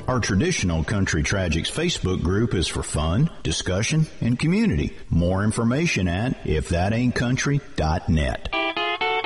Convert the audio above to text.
Our traditional Country Tragics Facebook group is for fun, discussion, and community. More information at ifthataintcountry.net.